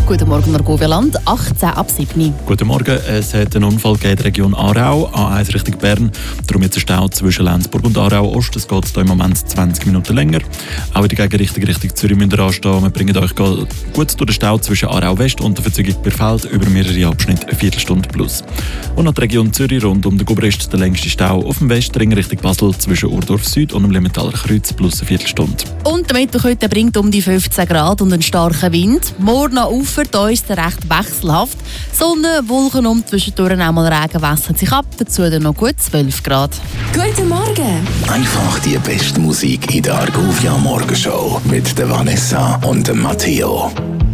Guten Morgen, Margot-Wieland, 18 ab 7. Guten Morgen. Es hat einen Unfall gegeben in der Region Aarau, A1 Richtung Bern. Darum jetzt ein Stau zwischen Lenzburg und Aarau-Ost. Es geht hier im Moment 20 Minuten länger. Auch in der Gegenrichtung Richtung Zürich müsst ihr anstehen. Wir bringen euch gut durch den Stau zwischen Aarau-West und der Verzögerung Birfeld über mehrere Abschnitte, eine Viertelstunde plus. Und nach der Region Zürich rund um den Gubrist der längste Stau auf dem Westring Richtung Basel zwischen Urdorf Süd und dem Limentaler Kreuz plus eine Viertelstunde. Und der Mittwoch heute bringt um die 15 Grad und einen starken Wind. Morgen ufert uns recht wechselhaft. Sonne, Wolken zwischendurch auch mal Regen wässern sich ab. Dazu dann noch gut 12 Grad. Guten Morgen! Einfach die beste Musik in der Argovia Morgenshow mit der Vanessa und dem Matteo.